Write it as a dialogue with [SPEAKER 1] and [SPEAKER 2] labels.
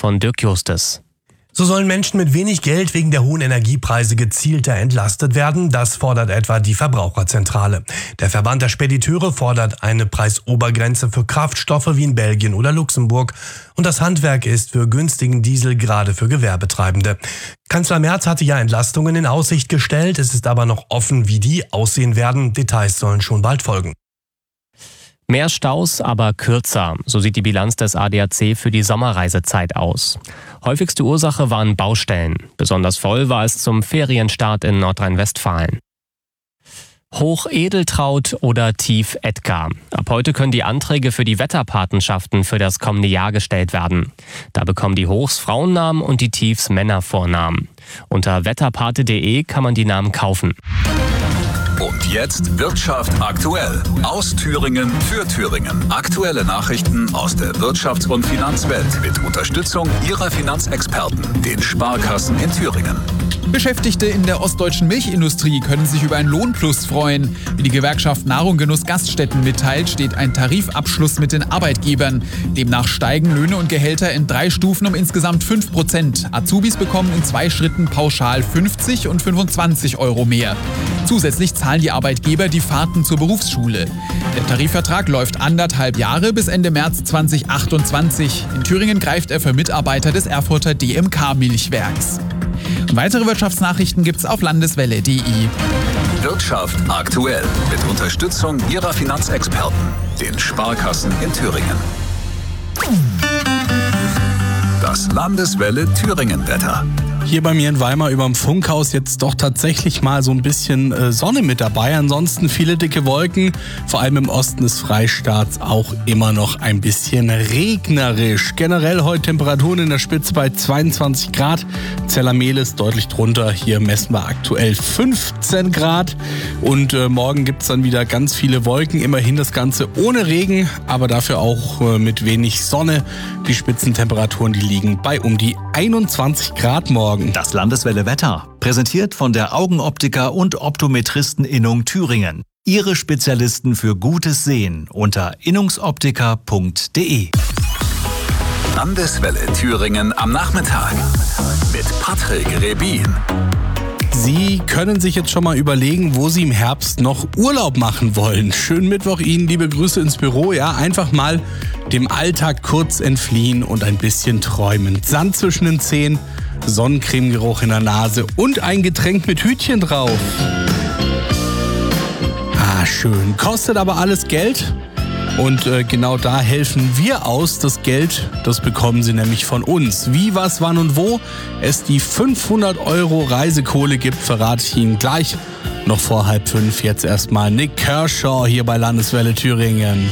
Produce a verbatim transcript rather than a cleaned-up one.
[SPEAKER 1] von Dirk Justes.
[SPEAKER 2] So sollen Menschen mit wenig Geld wegen der hohen Energiepreise gezielter entlastet werden. Das fordert etwa die Verbraucherzentrale. Der Verband der Spediteure fordert eine Preisobergrenze für Kraftstoffe wie in Belgien oder Luxemburg. Und das Handwerk ist für günstigen Diesel gerade für Gewerbetreibende. Kanzler Merz hatte ja Entlastungen in Aussicht gestellt. Es ist aber noch offen, wie die aussehen werden. Details sollen schon bald folgen.
[SPEAKER 1] Mehr Staus, aber kürzer. So sieht die Bilanz des A D A C für die Sommerreisezeit aus. Häufigste Ursache waren Baustellen. Besonders voll war es zum Ferienstart in Nordrhein-Westfalen. Hoch-Edeltraud oder Tief-Edgar. Ab heute können die Anträge für die Wetterpatenschaften für das kommende Jahr gestellt werden. Da bekommen die Hochs Frauennamen und die Tiefs Männervornamen. Unter wetterpate punkt de kann man die Namen kaufen.
[SPEAKER 3] Und jetzt Wirtschaft aktuell. Aus Thüringen für Thüringen. Aktuelle Nachrichten aus der Wirtschafts- und Finanzwelt mit Unterstützung Ihrer Finanzexperten, den Sparkassen in Thüringen.
[SPEAKER 4] Beschäftigte in der ostdeutschen Milchindustrie können sich über einen Lohnplus freuen. Wie die Gewerkschaft Nahrung Genuss Gaststätten mitteilt, steht ein Tarifabschluss mit den Arbeitgebern. Demnach steigen Löhne und Gehälter in drei Stufen um insgesamt fünf Prozent. Azubis bekommen in zwei Schritten pauschal fünfzig und fünfundzwanzig Euro mehr. Zusätzlich zahlen die Arbeitgeber die Fahrten zur Berufsschule. Der Tarifvertrag läuft anderthalb Jahre bis Ende März zweitausendachtundzwanzig. In Thüringen greift er für Mitarbeiter des Erfurter D M K-Milchwerks. Weitere Wirtschaftsnachrichten gibt's auf landeswelle punkt de.
[SPEAKER 3] Wirtschaft aktuell mit Unterstützung Ihrer Finanzexperten, den Sparkassen in Thüringen. Das Landeswelle Thüringen-Wetter.
[SPEAKER 5] Hier bei mir in Weimar überm Funkhaus jetzt doch tatsächlich mal so ein bisschen äh, Sonne mit dabei. Ansonsten viele dicke Wolken. Vor allem im Osten des Freistaats auch immer noch ein bisschen regnerisch. Generell heute Temperaturen in der Spitze bei zweiundzwanzig Grad. Zellermehl deutlich drunter. Hier messen wir aktuell fünfzehn Grad. Und äh, morgen gibt es dann wieder ganz viele Wolken. Immerhin das Ganze ohne Regen, aber dafür auch äh, mit wenig Sonne. Die Spitzentemperaturen, die liegen bei um die einundzwanzig Grad morgen.
[SPEAKER 6] Das Landeswelle Wetter, präsentiert von der Augenoptiker und Optometristeninnung Thüringen. Ihre Spezialisten für gutes Sehen unter innungsoptiker punkt de.
[SPEAKER 3] Landeswelle Thüringen am Nachmittag mit Patrick Rebin.
[SPEAKER 5] Sie können sich jetzt schon mal überlegen, wo Sie im Herbst noch Urlaub machen wollen. Schönen Mittwoch Ihnen, liebe Grüße ins Büro. Ja, einfach mal dem Alltag kurz entfliehen und ein bisschen träumen. Sand zwischen den Zehen, Sonnencremegeruch in der Nase und ein Getränk mit Hütchen drauf. Ah, schön. Kostet aber alles Geld. Und äh, genau da helfen wir aus. Das Geld, das bekommen Sie nämlich von uns. Wie, was, wann und wo es die fünfhundert Euro Reisekohle gibt, verrate ich Ihnen gleich. Noch vor halb fünf. Jetzt erstmal Nick Kershaw hier bei Landeswelle Thüringen.